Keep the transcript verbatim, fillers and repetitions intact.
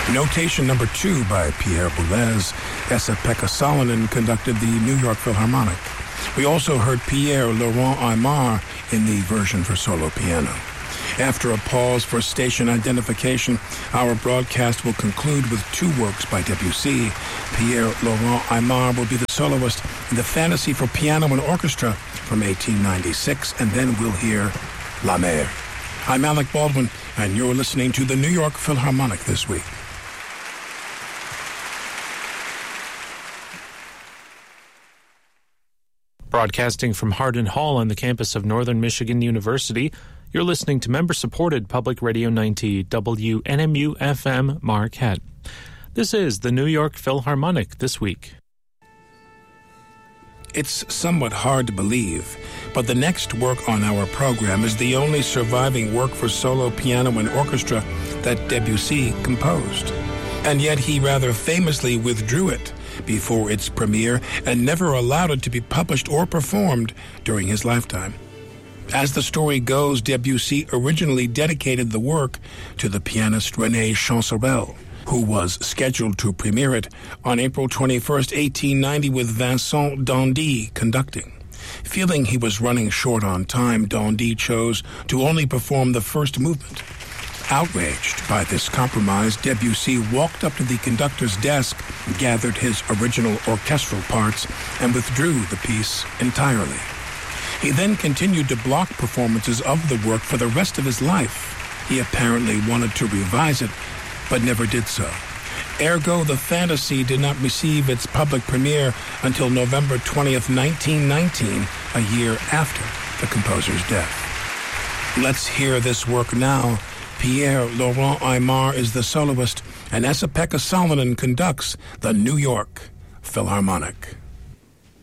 Notation number two by Pierre Boulez. Esa-Pekka Salonen conducted the New York Philharmonic. We also heard Pierre Laurent Aimard in the version for solo piano. After a pause for station identification, our broadcast will conclude with two works by Debussy. Pierre Laurent Aimard will be the soloist in the Fantasy for Piano and Orchestra from eighteen ninety-six, and then we'll hear La Mer. I'm Alec Baldwin, and you're listening to the New York Philharmonic this week. Broadcasting from Hardin Hall on the campus of Northern Michigan University, you're listening to member-supported Public Radio ninety W N M U F M Marquette. This is the New York Philharmonic this week. It's somewhat hard to believe, but the next work on our program is the only surviving work for solo piano and orchestra that Debussy composed. And yet he rather famously withdrew it before its premiere and never allowed it to be published or performed during his lifetime. As the story goes, Debussy originally dedicated the work to the pianist René Chancerelle, who was scheduled to premiere it on April twenty-first, eighteen ninety, with Vincent d'Indy conducting. Feeling he was running short on time, d'Indy chose to only perform the first movement. Outraged by this compromise, Debussy walked up to the conductor's desk, gathered his original orchestral parts, and withdrew the piece entirely. He then continued to block performances of the work for the rest of his life. He apparently wanted to revise it, but never did so. Ergo, the Fantasy did not receive its public premiere until November twentieth, nineteen nineteen, a year after the composer's death. Let's hear this work now. Pierre Laurent Aimard is the soloist, and Esa-Pekka Salonen conducts the New York Philharmonic.